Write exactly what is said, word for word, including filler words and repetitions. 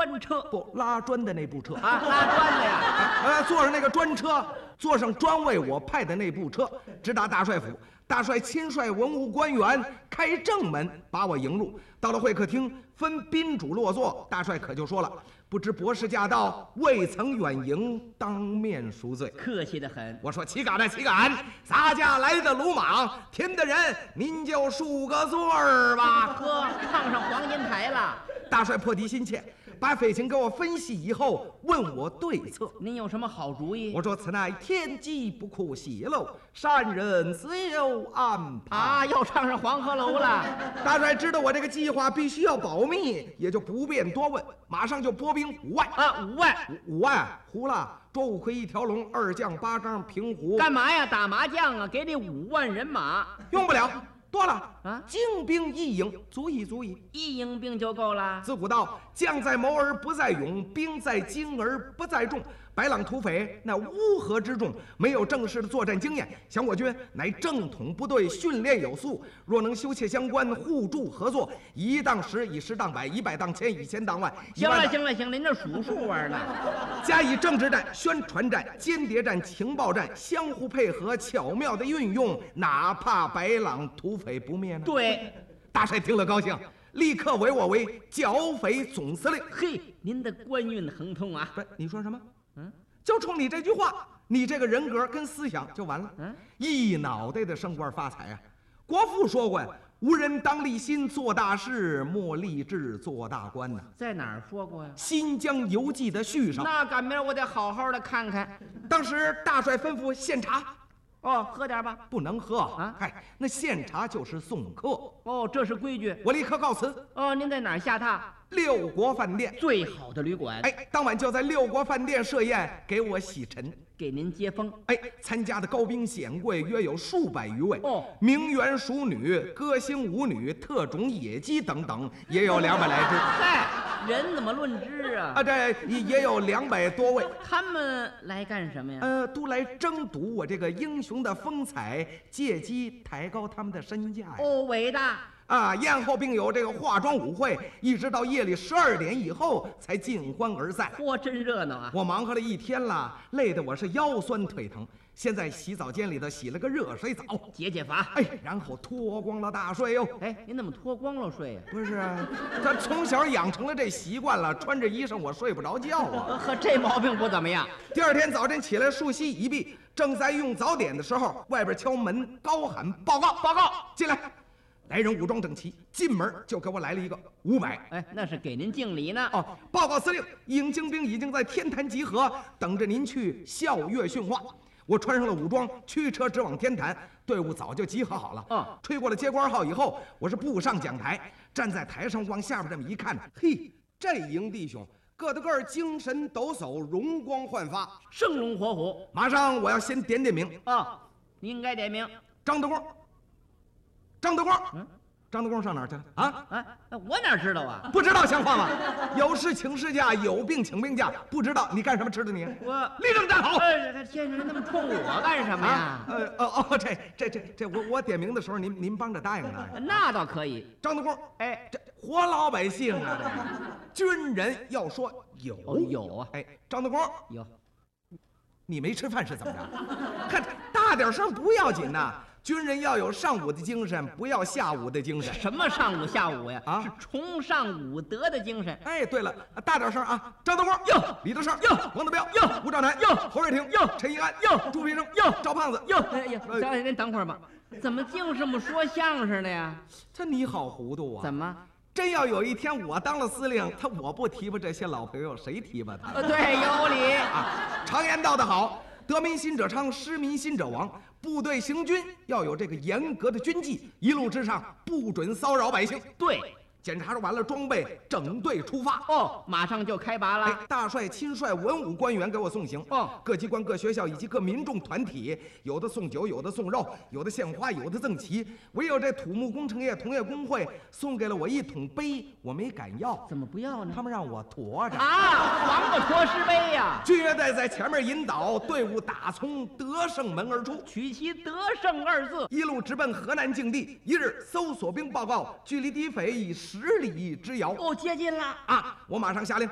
专车， 不拉砖的那部车啊，拉砖的呀。 呃，坐上那个专车，坐上专为我派的那部车，直达大帅府。大帅亲率文武官员开正门把我迎入。到了会客厅，分宾主落座。大帅可就说了：“不知博士驾到，未曾远迎，当面赎罪。” 客气得很。 我说：“岂敢呢，岂敢！洒家来的鲁莽，添的人，您就恕个罪儿吧。” 呵，唱上黄金台了。 大帅破敌心切，把匪情给我分析以后，问我对策。 您有什么好主意？ 我说：“此乃天机不可泄露，善人自有安排。” 啊，又唱上黄鹤楼了。 大帅知道我这个计划必须要保密，也就不便多问，马上就拨兵五万啊，五万， 五万，胡了！捉五魁一条龙，二将八张平湖。 干嘛呀？打麻将啊？给你五万人马， 用不了。多了啊！ 精兵一营，足矣足矣， 一营兵就够了。 自古道，将在谋而不在勇，兵在精而不在众。白狼土匪那乌合之众，没有正式的作战经验。想我军乃正统部队，训练有素，若能修切相关，互助合作，以一当十，以十当百，以百当千，以千当万。 行了行了行了，您这数数玩呢？ 加以政治战、宣传战、间谍战、情报战，相互配合，巧妙的运用，哪怕白狼土匪不灭呢？ 对， 大帅听了高兴，立刻委我为剿匪总司令。 嘿，您的官运亨通啊！ 不，你说什么？嗯，就冲你这句话，你这个人格跟思想就完了。嗯，一脑袋的升官发财啊！国父说过呀，无人当立心做大事，莫立志做大官呐。 在哪儿说过呀？ 《新疆游记》的序上。 那赶明儿我得好好的看看。 当时大帅吩咐献茶。 哦，喝点吧。 不能喝啊！嗨，那献茶就是送客。 哦，这是规矩。 我立刻告辞。 哦，您在哪儿下榻？ 六国饭店， 最好的旅馆。 哎，当晚就在六国饭店设宴，给我洗尘， 给您接风。 哎，参加的高兵显贵约有数百余位。 哦， 名媛淑女、歌星舞女、特种野鸡等等，也有两百来只。 嗨，人怎么论只啊？ 啊，这也有两百多位。 他们来干什么呀？ 呃，都来争夺我这个英雄的风采，借机抬高他们的身价呀。 哦，伟大。 啊，宴后并有这个化妆舞会，一直到夜里十二点以后才尽欢而散。 嚯，真热闹啊！ 我忙活了一天了，累得我是腰酸腿疼。现在洗澡间里头洗了个热水澡， 解解乏。 哎，然后脱光了大睡哟。 哎，您怎么脱光了睡呀？ 不是啊，他从小养成了这习惯了，穿着衣裳我睡不着觉啊。 呵，这毛病不怎么样。 第二天早晨起来漱洗一毕，正在用早点的时候，外边敲门，高喊报告报告，进来。来人武装整齐，进门就给我来了一个五百。 哎，那是给您敬礼呢。 哦，报告司令，英精兵已经在天坛集合，等着您去校阅训话。我穿上了武装，驱车直往天坛，队伍早就集合好了。 嗯， 吹过了接官号以后，我是步上讲台，站在台上往下边这么一看，嘿，这营弟兄个个个精神抖擞，容光焕发， 生龙活虎。 马上我要先点点名啊，您应该点名。 张德光。张德光，嗯，张德光上哪儿去了啊？ 啊，我哪知道啊？ 不知道像话吗？有事请事假，有病请病假，不知道你干什么吃的你？ 我立正站好。 呃，先生，您那么冲我干什么呀？ 啊、呃哦哦，这这这这，我我点名的时候，您您帮着答应答应。 那倒可以。 张德光， 哎， 这活老百姓啊，这个军人要说有、 哦、有啊。 哎，张德光有， 你没吃饭是怎么着？看大点声不要紧呐。军人要有上午的精神，不要下午的精神。 什么上午下午呀？ 啊， 是崇尚武德的精神。 哎，对了，大点声啊！张德光哟， 李德胜哟， 王德彪哟， 吴兆南哟， 侯瑞婷哟， 陈一安哟， 朱培生哟， 赵胖子哟。哎呀，等您等会儿吧，怎么净这么说相声的呀？ 这你好糊涂啊！ 怎么？ 真要有一天我当了司令，他我不提拔这些老朋友，谁提拔他？ 呃，对，有理啊。常言道得好，得民心者昌，失民心者亡。部队行军要有这个严格的军纪，一路之上不准骚扰百姓。 对。 检查完了装备，整队出发。 哦，马上就开拔了。 哎，大帅亲率文武官员给我送行。 哦， 各机关、各学校以及各民众团体，有的送酒，有的送肉，有的献花，有的赠旗。唯有这土木工程业同业工会送给了我一桶碑，我没敢要。 怎么不要呢？ 他们让我驮着。 啊，黄瓜驮石碑呀！ 军乐队在前面引导，队伍打从德胜门而出， 取其德胜二字， 一路直奔河南境地。一日搜索兵报告，距离敌匪已十里之遥。 哦，接近了啊！我马上下令。